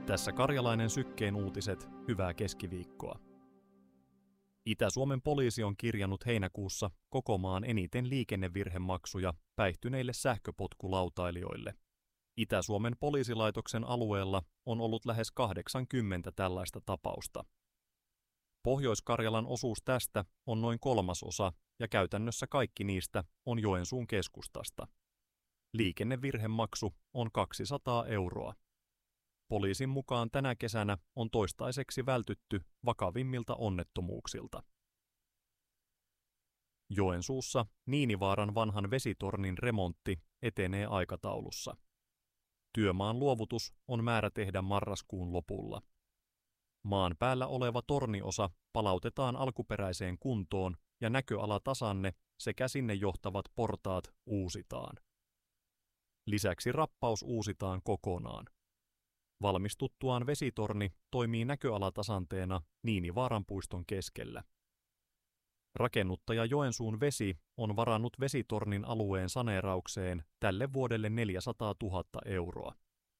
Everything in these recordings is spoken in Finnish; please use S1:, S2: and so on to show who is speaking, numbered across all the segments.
S1: Tässä Karjalainen Sykkeen uutiset, hyvää keskiviikkoa. Itä-Suomen poliisi on kirjannut heinäkuussa koko maan eniten liikennevirhemaksuja päihtyneille sähköpotkulautailijoille. Itä-Suomen poliisilaitoksen alueella on ollut lähes 80 tällaista tapausta. Pohjois-Karjalan osuus tästä on noin 1/3 ja käytännössä kaikki niistä on Joensuun keskustasta. Liikennevirhemaksu on 200 €. Poliisin mukaan tänä kesänä on toistaiseksi vältytty vakavimmilta onnettomuuksilta. Joensuussa Niinivaaran vanhan vesitornin remontti etenee aikataulussa. Työmaan luovutus on määrä tehdä marraskuun lopulla. Maan päällä oleva torniosa palautetaan alkuperäiseen kuntoon ja näköalatasanne sekä sinne johtavat portaat uusitaan. Lisäksi rappaus uusitaan kokonaan. Valmistuttuaan vesitorni toimii näköalatasanteena Niinivaaran puiston keskellä. Rakennuttaja Joensuun Vesi on varannut vesitornin alueen saneeraukseen tälle vuodelle 400 000 €.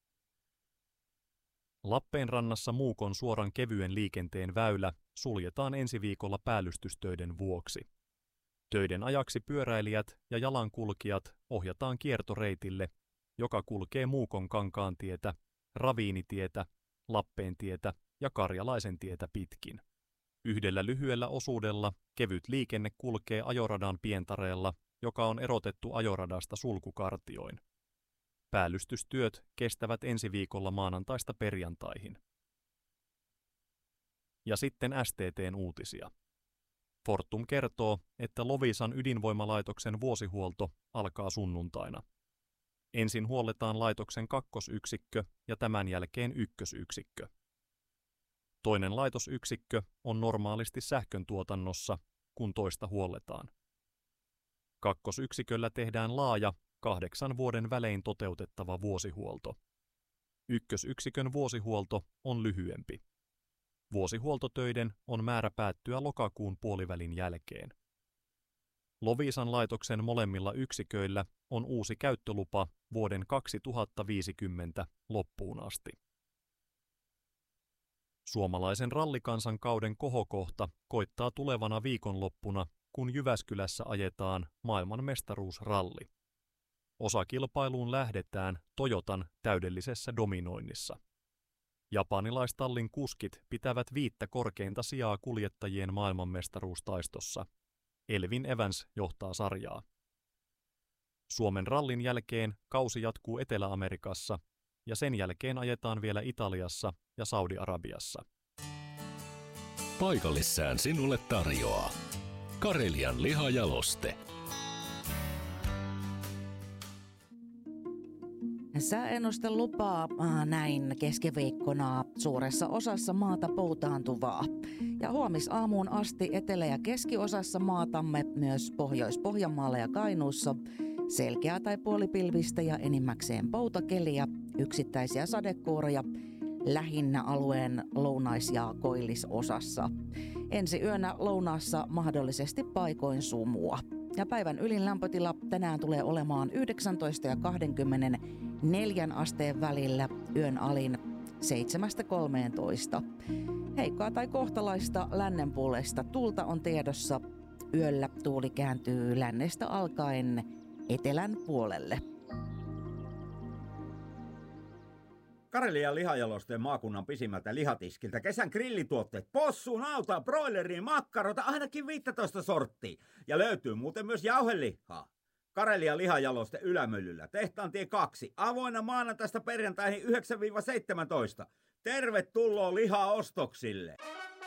S1: Lappeenrannassa Muukon suoran kevyen liikenteen väylä suljetaan ensi viikolla päällystystöiden vuoksi. Töiden ajaksi pyöräilijät ja jalankulkijat ohjataan kiertoreitille, joka kulkee Muukon Kankaantietä, Raviinitietä, Lappeentietä ja Karjalaisen tietä pitkin. Yhdellä lyhyellä osuudella kevyt liikenne kulkee ajoradan pientareella, joka on erotettu ajoradasta sulkukartioin. Päällystystyöt kestävät ensi viikolla maanantaista perjantaihin. Ja sitten STT:n uutisia. Fortum kertoo, että Loviisan ydinvoimalaitoksen vuosihuolto alkaa sunnuntaina. Ensin huolletaan laitoksen kakkosyksikkö ja tämän jälkeen ykkösyksikkö. Toinen laitosyksikkö on normaalisti sähköntuotannossa, kun toista huolletaan. Kakkosyksiköllä tehdään laaja, 8 vuoden välein toteutettava vuosihuolto. Ykkösyksikön vuosihuolto on lyhyempi. Vuosihuoltotöiden on määrä päättyä lokakuun puolivälin jälkeen. Loviisan laitoksen molemmilla yksiköillä on uusi käyttölupa vuoden 2050 loppuun asti. Suomalaisen rallikansan kauden kohokohta koittaa tulevana viikonloppuna, kun Jyväskylässä ajetaan maailmanmestaruusralli. Osakilpailuun lähdetään Toyotan täydellisessä dominoinnissa. Japanilaistallin kuskit pitävät 5 korkeinta sijaa kuljettajien maailmanmestaruustaistossa. Elvin Evans johtaa sarjaa. Suomen rallin jälkeen kausi jatkuu Etelä-Amerikassa ja sen jälkeen ajetaan vielä Italiassa ja Saudi-Arabiassa.
S2: Paikallissään sinulle tarjoaa Karelian lihajaloste.
S3: Sääennuste lupaa näin keskiviikkona suuressa osassa maata poutaantuvaa. Ja huomisaamuun asti etelä- ja keskiosassa maatamme myös Pohjois-Pohjanmaalla ja Kainuussa selkeää tai puolipilvistä ja enimmäkseen poutakeliä, yksittäisiä sadekuuroja lähinnä alueen lounais- ja koillisosassa. Ensi yönä lounaassa mahdollisesti paikoin sumua. Ja päivän ylin lämpötila tänään tulee olemaan 19 ja 24 asteen välillä, yön alin 7-13. Heikkoa tai kohtalaista lännenpuoleista tuulta on tiedossa. Yöllä tuuli kääntyy lännestä alkaen etelän puolelle.
S4: Karelian lihajalosteen maakunnan pisimmältä lihatiskiltä kesän grillituotteet, possu, nauta, broileriin, makkarota, ainakin 15 sorttia. Ja löytyy muuten myös jauhelihaa. Karelian lihajaloste Ylämyllyllä, Tehtaantie 2, avoinna maanantaista perjantaihin 9-17. Tervetuloa lihaostoksille!